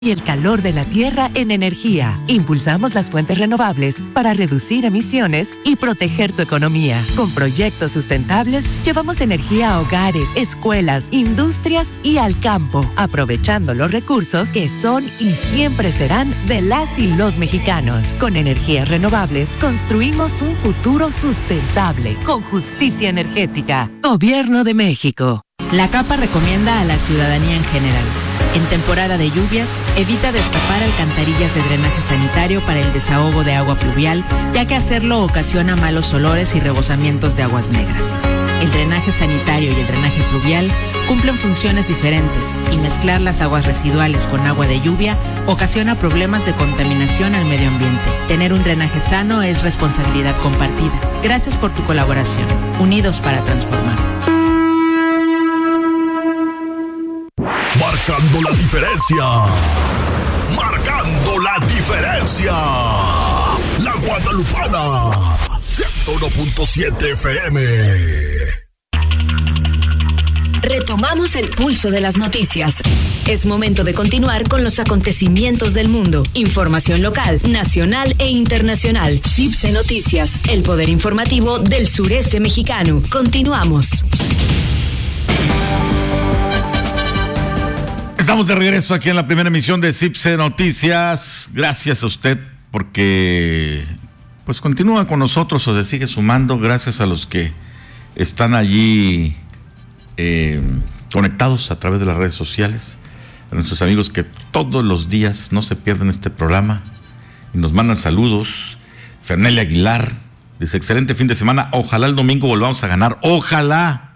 y el calor de la tierra en energía. Impulsamos las fuentes renovables para reducir emisiones y proteger tu economía. Con proyectos sustentables, llevamos energía a hogares, escuelas, industrias y al campo, aprovechando los recursos que son y siempre serán de las y los mexicanos. Con energías renovables, construimos un futuro sustentable, con justicia energética. Gobierno de México. La CAPA recomienda a la ciudadanía en general: en temporada de lluvias, evita destapar alcantarillas de drenaje sanitario para el desahogo de agua pluvial, ya que hacerlo ocasiona malos olores y rebosamientos de aguas negras. El drenaje sanitario y el drenaje pluvial cumplen funciones diferentes y mezclar las aguas residuales con agua de lluvia ocasiona problemas de contaminación al medio ambiente. Tener un drenaje sano es responsabilidad compartida. Gracias por tu colaboración. Unidos para transformar. Marcando la diferencia. Marcando la diferencia. La Guadalupana. 101.7 FM. Retomamos el pulso de las noticias. Es momento de continuar con los acontecimientos del mundo. Información local, nacional e internacional. CIPSE Noticias, el poder informativo del sureste mexicano. Continuamos. Estamos de regreso aquí en la primera emisión de CIPSE Noticias. Gracias a usted porque pues continúa con nosotros o se sigue sumando. Gracias a los que están allí conectados a través de las redes sociales, a nuestros amigos que todos los días no se pierden este programa y nos mandan saludos. Fernelia Aguilar dice: excelente fin de semana, ojalá el domingo volvamos a ganar, ojalá.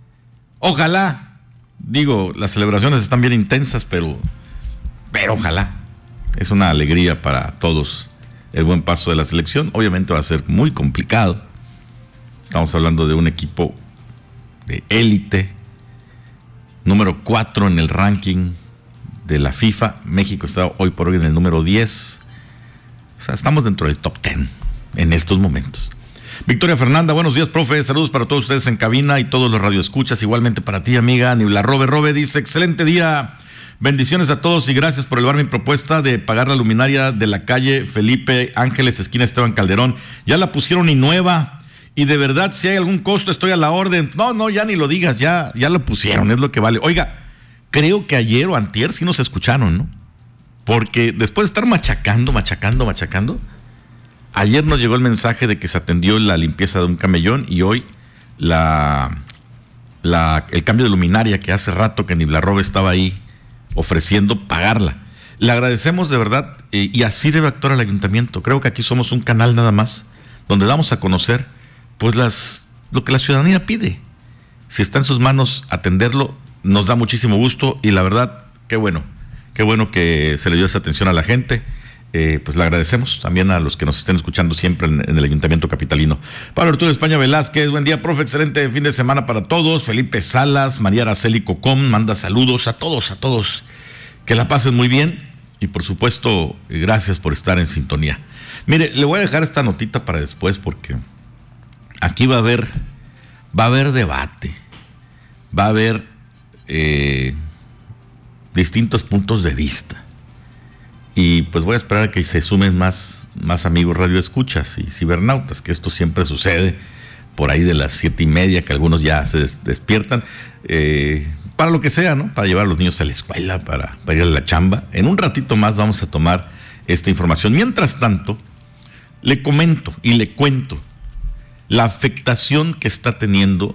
Digo, las celebraciones están bien intensas, pero ojalá. Es una alegría para todos el buen paso de la selección. Obviamente va a ser muy complicado. Estamos hablando de un equipo de élite, número 4 en el ranking de la FIFA. México está hoy por hoy en el número 10. O sea, estamos dentro del top 10 en estos momentos. Victoria Fernanda, buenos días, profe. Saludos para todos ustedes en cabina y todos los radioescuchas. Igualmente para ti, amiga. Nibla Robe dice: excelente día. Bendiciones a todos y gracias por elevar mi propuesta de pagar la luminaria de la calle Felipe Ángeles, esquina Esteban Calderón. Ya la pusieron y nueva. Y de verdad, si hay algún costo, estoy a la orden. No, ya ni lo digas, ya lo pusieron, es lo que vale. Oiga, creo que ayer o antier sí nos escucharon, ¿no? Porque después de estar machacando, ayer nos llegó el mensaje de que se atendió la limpieza de un camellón y hoy el cambio de luminaria que hace rato que Nibla Robe estaba ahí ofreciendo pagarla. Le agradecemos de verdad y así debe actuar el ayuntamiento. Creo que aquí somos un canal nada más donde damos a conocer pues lo que la ciudadanía pide. Si está en sus manos atenderlo, nos da muchísimo gusto y la verdad, qué bueno que se le dio esa atención a la gente. Pues le agradecemos también a los que nos estén escuchando siempre en el Ayuntamiento Capitalino. Pablo Arturo España Velázquez, buen día, profe, excelente fin de semana para todos. Felipe Salas, María Araceli Cocom, manda saludos a todos, que la pasen muy bien y por supuesto, gracias por estar en sintonía. Mire, le voy a dejar esta notita para después porque aquí va a haber debate, va a haber distintos puntos de vista. Y pues voy a esperar a que se sumen más amigos radioescuchas y cibernautas, que esto siempre sucede por ahí de las 7:30, que algunos ya se despiertan, para lo que sea, ¿no? Para llevar a los niños a la escuela, para ir a la chamba. En un ratito más vamos a tomar esta información. Mientras tanto, le comento y le cuento la afectación que está teniendo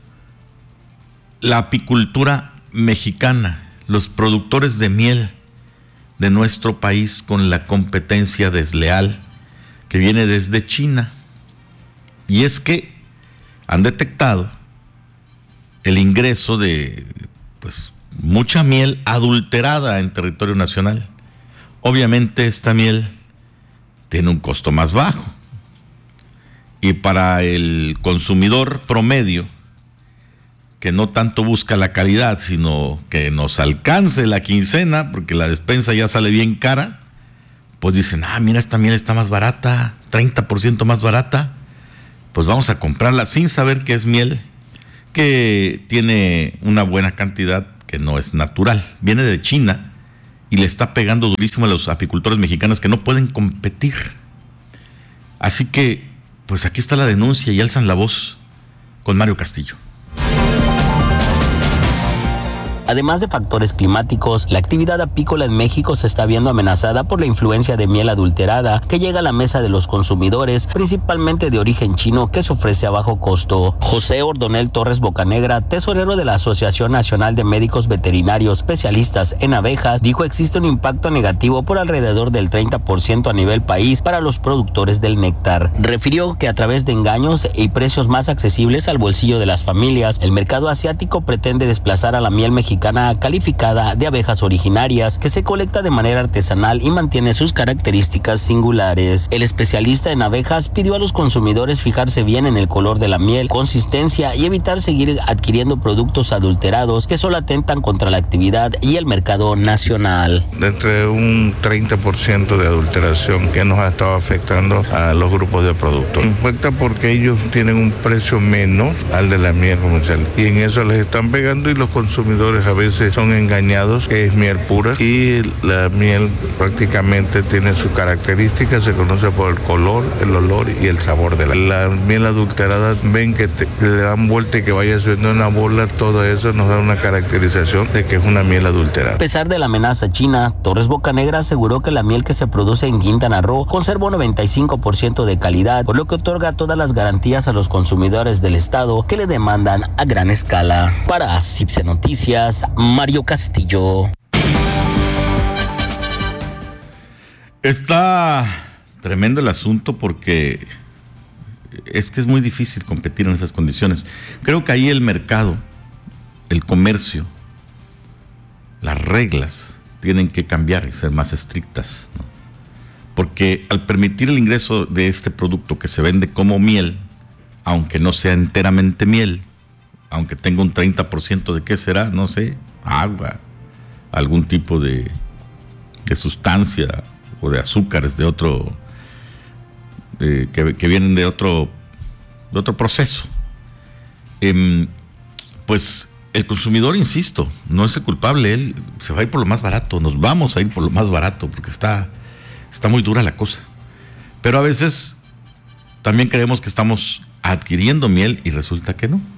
la apicultura mexicana, los productores de miel de nuestro país con la competencia desleal que viene desde China. Y es que han detectado el ingreso de pues mucha miel adulterada en territorio nacional. Obviamente esta miel tiene un costo más bajo y para el consumidor promedio, que no tanto busca la calidad, sino que nos alcance la quincena, porque la despensa ya sale bien cara, pues dicen: mira, esta miel está más barata, 30% más barata, pues vamos a comprarla, sin saber que es miel que tiene una buena cantidad, que no es natural. Viene de China y le está pegando durísimo a los apicultores mexicanos que no pueden competir. Así que, pues aquí está la denuncia y alzan la voz con Mario Castillo. Además de factores climáticos, la actividad apícola en México se está viendo amenazada por la influencia de miel adulterada que llega a la mesa de los consumidores, principalmente de origen chino, que se ofrece a bajo costo. José Ordonel Torres Bocanegra, tesorero de la Asociación Nacional de Médicos Veterinarios Especialistas en Abejas, dijo existe un impacto negativo por alrededor del 30% a nivel país para los productores del néctar. Refirió que a través de engaños y precios más accesibles al bolsillo de las familias, el mercado asiático pretende desplazar a la miel mexicana calificada de abejas originarias, que se colecta de manera artesanal y mantiene sus características singulares. El especialista en abejas pidió a los consumidores fijarse bien en el color de la miel, consistencia y evitar seguir adquiriendo productos adulterados que solo atentan contra la actividad y el mercado nacional. Entre un 30% de adulteración que nos ha estado afectando a los grupos de productores. Afecta porque ellos tienen un precio menor al de la miel comercial y en eso les están pegando, y los consumidores a veces son engañados, que es miel pura, y la miel prácticamente tiene sus características, se conoce por el color, el olor y el sabor de la miel adulterada. Ven que le dan vuelta y que vaya subiendo una bola, todo eso nos da una caracterización de que es una miel adulterada. A pesar de la amenaza china, Torres Bocanegra aseguró que la miel que se produce en Quintana Roo conserva un 95% de calidad, por lo que otorga todas las garantías a los consumidores del estado que le demandan a gran escala. Para CIPSE Noticias, Mario Castillo. Está tremendo el asunto porque es que es muy difícil competir en esas condiciones. Creo que ahí el mercado, el comercio, las reglas tienen que cambiar y ser más estrictas, ¿no? Porque al permitir el ingreso de este producto que se vende como miel, aunque no sea enteramente miel, aunque tenga un 30% de qué será, no sé, agua, algún tipo de sustancia o de azúcares de otro, que vienen de otro proceso. Pues el consumidor, insisto, no es el culpable, él se va a ir por lo más barato, nos vamos a ir por lo más barato, porque está muy dura la cosa. Pero a veces también creemos que estamos adquiriendo miel y resulta que no.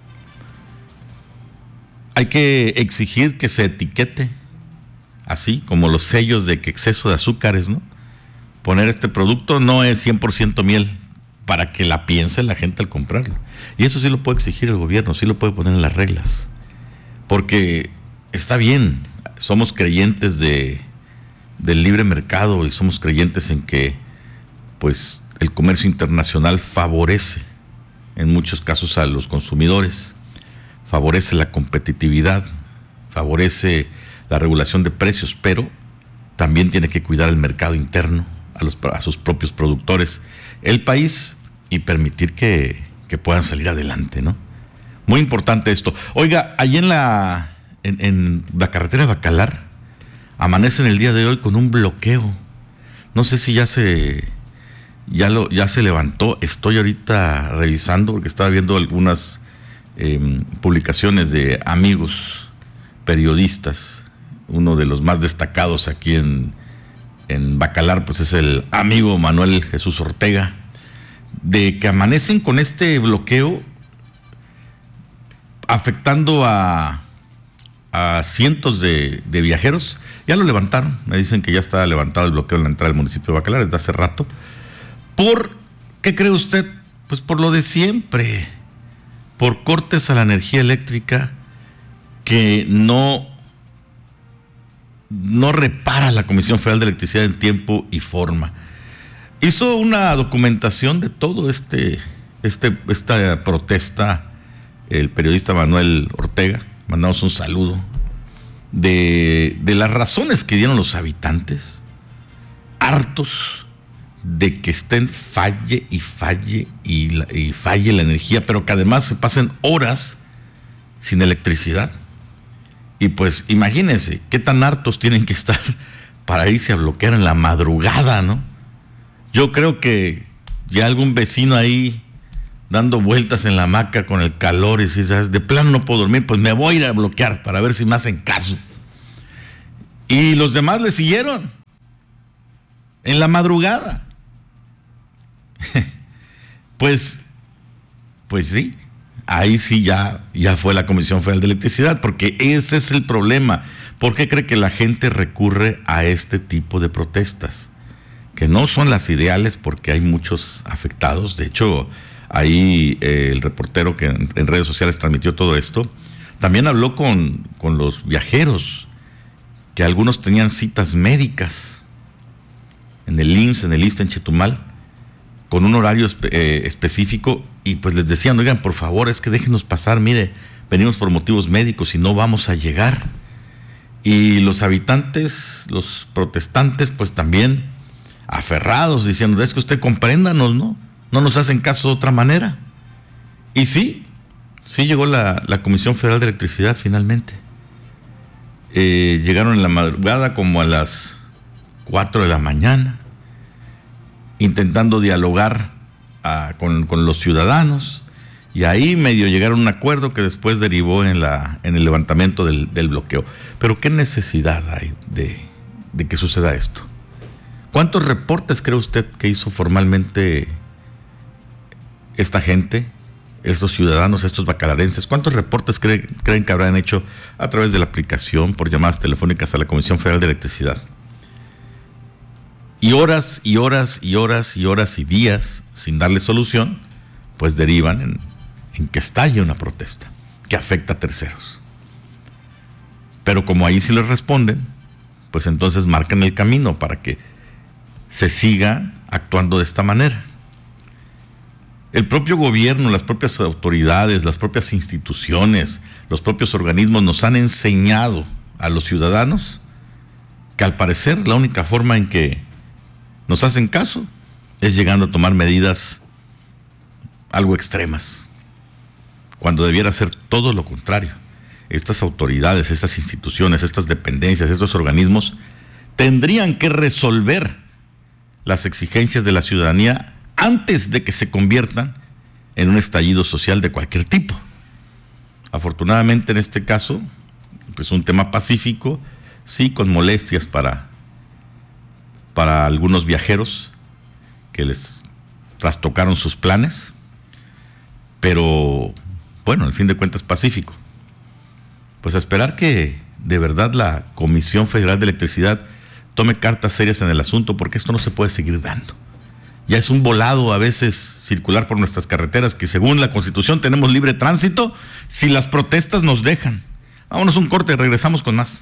Hay que exigir que se etiquete, así como los sellos de que exceso de azúcares, ¿no? Poner este producto no es 100% miel, para que la piense la gente al comprarlo. Y eso sí lo puede exigir el gobierno, sí lo puede poner en las reglas. Porque está bien, somos creyentes del libre mercado y somos creyentes en que, pues, el comercio internacional favorece en muchos casos a los consumidores, favorece la competitividad, favorece la regulación de precios, pero también tiene que cuidar el mercado interno, a sus propios productores, el país, y permitir que puedan salir adelante, ¿no? Muy importante esto. Oiga, allí en la carretera de Bacalar, amanecen el día de hoy con un bloqueo. No sé si ya se levantó. Estoy ahorita revisando porque estaba viendo algunas publicaciones de amigos periodistas. Uno de los más destacados aquí en Bacalar, pues es el amigo Manuel Jesús Ortega, de que amanecen con este bloqueo afectando a cientos de viajeros. Ya lo levantaron, me dicen que ya está levantado el bloqueo en la entrada del municipio de Bacalar desde hace rato. ¿Qué cree usted? Pues por lo de siempre, por cortes a la energía eléctrica que no repara la Comisión Federal de Electricidad en tiempo y forma. Hizo una documentación de todo esta protesta el periodista Manuel Ortega. Mandamos un saludo de las razones que dieron los habitantes, hartos de que estén falle y falle la energía, pero que además se pasen horas sin electricidad. Y pues imagínense qué tan hartos tienen que estar para irse a bloquear en la madrugada, ¿no? Yo creo que ya algún vecino ahí dando vueltas en la hamaca con el calor y si de plano no puedo dormir, pues me voy a ir a bloquear para ver si me hacen caso. Y los demás le siguieron en la madrugada. Pues sí, ahí sí ya fue la Comisión Federal de Electricidad, porque ese es el problema. ¿Por qué cree que la gente recurre a este tipo de protestas? Que no son las ideales, porque hay muchos afectados. De hecho, ahí el reportero que en redes sociales transmitió todo esto, también habló con los viajeros, que algunos tenían citas médicas en el IMSS, en el ISSSTE, en Chetumal, con un horario específico, y pues les decían, oigan, por favor, es que déjenos pasar, mire, venimos por motivos médicos y no vamos a llegar. Y los habitantes, los protestantes, pues también aferrados, diciendo, es que usted compréndanos, ¿no? No nos hacen caso de otra manera. Y sí llegó la Comisión Federal de Electricidad finalmente. Llegaron en la madrugada como a las 4 de la mañana, intentando dialogar con los ciudadanos, y ahí medio llegaron a un acuerdo que después derivó en el levantamiento del bloqueo. Pero ¿qué necesidad hay de que suceda esto? ¿Cuántos reportes cree usted que hizo formalmente esta gente, estos ciudadanos, estos bacalarenses? ¿Cuántos reportes creen que habrán hecho a través de la aplicación, por llamadas telefónicas a la Comisión Federal de Electricidad? Y horas y horas y horas y horas y días sin darle solución, pues derivan en que estalle una protesta que afecta a terceros. Pero como ahí sí les responden, pues entonces marcan el camino para que se siga actuando de esta manera. El propio gobierno, las propias autoridades, las propias instituciones, los propios organismos nos han enseñado a los ciudadanos que al parecer la única forma en que nos hacen caso es llegando a tomar medidas algo extremas, cuando debiera ser todo lo contrario. Estas autoridades, estas instituciones, estas dependencias, estos organismos tendrían que resolver las exigencias de la ciudadanía antes de que se conviertan en un estallido social de cualquier tipo. Afortunadamente en este caso, pues un tema pacífico, sí, con molestias para algunos viajeros que les trastocaron sus planes, pero bueno, al fin de cuentas pacífico. Pues a esperar que de verdad la Comisión Federal de Electricidad tome cartas serias en el asunto, porque esto no se puede seguir dando. Ya es un volado a veces circular por nuestras carreteras, que según la Constitución tenemos libre tránsito si las protestas nos dejan. Vámonos un corte, regresamos con más.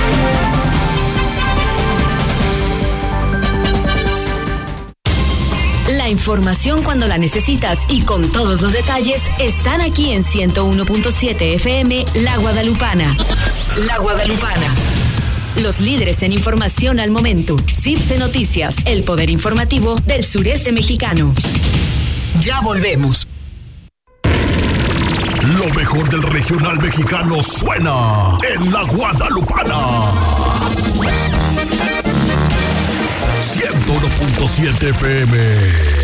La información cuando la necesitas y con todos los detalles están aquí en 101.7 FM La Guadalupana. La Guadalupana. Los líderes en información al momento. CIPSE Noticias, el poder informativo del sureste mexicano. Ya volvemos. Lo mejor del regional mexicano suena en La Guadalupana. 101.7 FM.